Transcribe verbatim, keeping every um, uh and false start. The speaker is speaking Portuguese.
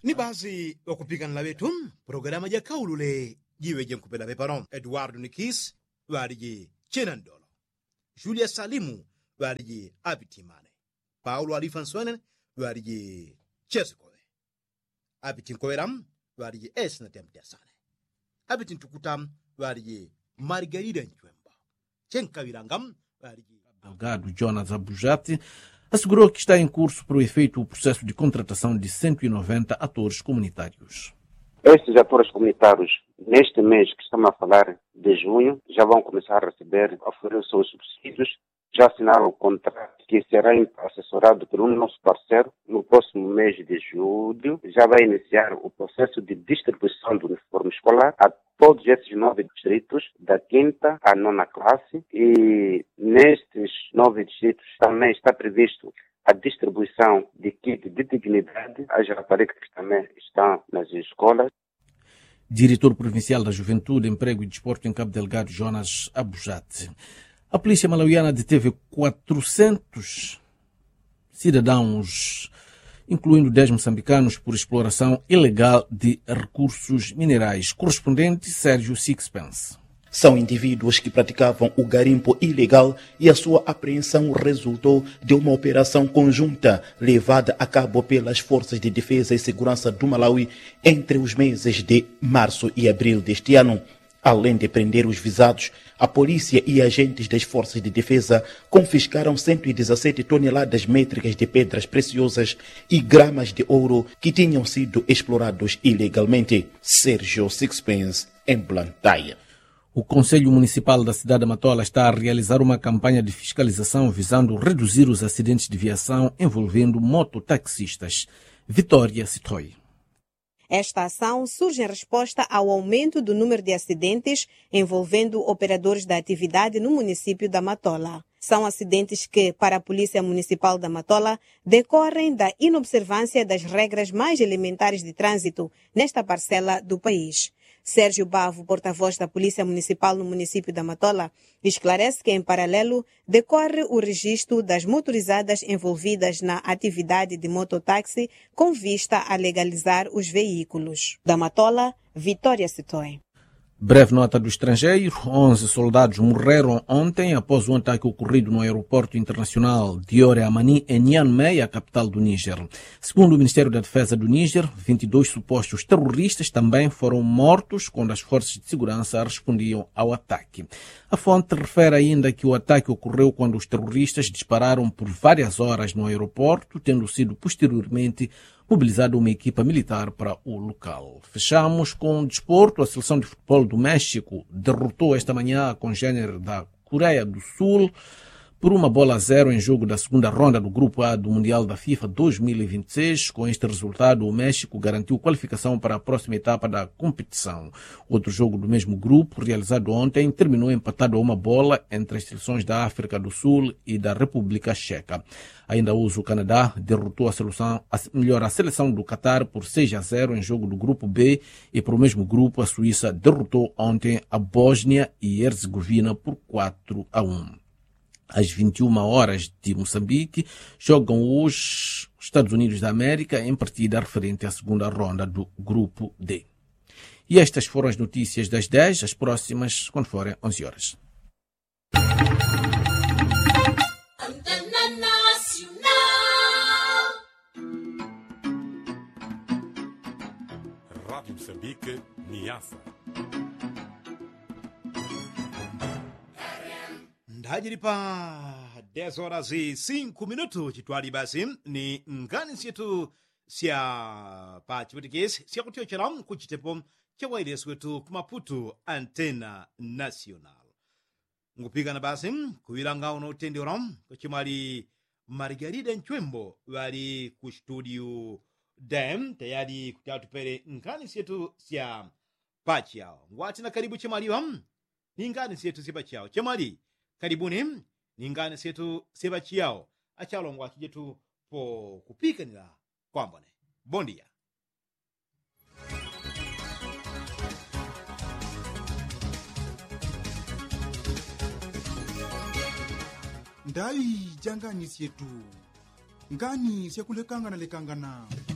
ni basi wakupigana wetu programa ya kaulule jiwe jenkupela beparon Eduardo Nikis wariji Chenandolo Julia Salimu wariji Abitimane Paulo Alifanswenen wariji Cheskowe Abitinkoeram wariji Esna Temtesane Abitintukutam wariji Margarida Nchwemba Chenkawirangam wariji Delgado Jonas Abujati assegurou que está em curso para o efeito o processo de contratação de cento e noventa atores comunitários. Estes atores comunitários, neste mês que estamos a falar de junho, já vão começar a receber, a oferecer os seus subsídios, já assinaram o contrato que será assessorado por um nosso parceiro no próximo mês de julho. Já vai iniciar o processo de distribuição do uniforme escolar a todos esses nove distritos, da quinta à nona classe, e nestes nove distritos também está previsto a distribuição de kit de dignidade às raparigas que também estão nas escolas. Diretor Provincial da Juventude, Emprego e Desporto em Cabo Delgado, Jonas Abujate. A polícia malauiana deteve quatrocentos cidadãos, incluindo dez moçambicanos, por exploração ilegal de recursos minerais. Correspondente Sérgio Sixpence. São indivíduos que praticavam o garimpo ilegal e a sua apreensão resultou de uma operação conjunta levada a cabo pelas Forças de Defesa e Segurança do Malawi entre os meses de março e abril deste ano. Além de prender os visados, a polícia e agentes das Forças de Defesa confiscaram cento e dezassete toneladas métricas de pedras preciosas e gramas de ouro que tinham sido explorados ilegalmente. Sérgio Sixpence, em Blantyre. O Conselho Municipal da cidade de Matola está a realizar uma campanha de fiscalização visando reduzir os acidentes de viação envolvendo mototaxistas. Vitória Citroën. Esta ação surge em resposta ao aumento do número de acidentes envolvendo operadores da atividade no município da Matola. São acidentes que, para a Polícia Municipal da Matola, decorrem da inobservância das regras mais elementares de trânsito nesta parcela do país. Sérgio Bavo, porta-voz da Polícia Municipal no município da Matola, esclarece que, em paralelo, decorre o registro das motorizadas envolvidas na atividade de mototáxi com vista a legalizar os veículos. Da Matola, Vitória Citroën. Breve nota do estrangeiro. onze soldados morreram ontem após um ataque ocorrido no aeroporto internacional Diore Amani, em Niamey, a capital do Níger. Segundo o Ministério da Defesa do Níger, vinte e dois supostos terroristas também foram mortos quando as forças de segurança respondiam ao ataque. A fonte refere ainda que o ataque ocorreu quando os terroristas dispararam por várias horas no aeroporto, tendo sido posteriormente mobilizada uma equipa militar para o local. Fechamos com o desporto. A seleção de futebol do México derrotou esta manhã a congênere da Coreia do Sul por uma bola a zero em jogo da segunda ronda do Grupo A do Mundial da FIFA dois mil e vinte e seis. Com este resultado, o México garantiu qualificação para a próxima etapa da competição. Outro jogo do mesmo grupo, realizado ontem, terminou empatado a uma bola entre as seleções da África do Sul e da República Checa. Ainda hoje o Canadá derrotou a seleção, a, melhor, a seleção do Catar por seis a zero em jogo do Grupo B, e para o mesmo grupo a Suíça derrotou ontem a Bósnia e Herzegovina por quatro a um. Às vinte e uma horas de Moçambique, jogam os Estados Unidos da América em partida referente à segunda ronda do Grupo D. E estas foram as notícias das dez, as próximas quando forem onze horas. Rádio Moçambique, Niassa. Ndajiri pa dez horas e cinco minutos chitwali basi ni ngani sietu sia pa chiputikesi sia kutio chalam kuchitepo cha wailesu wetu kumaputu Antena Nacional. Ngupigana basi kuwilanga uno utendi oram kuchimali Margarida Nchwembo wali ku studio dem tayari kutatupele ngani sietu sia pachiao. Ngwati na karibu chimali wam ni ngani sietu sia pachiao. Chimali karibuni ni ngani setu seba chiao achalongwa akijetu po kupikanira kwambone. Bom dia. Ndai jangani sietu ngani siakulekangana lekangana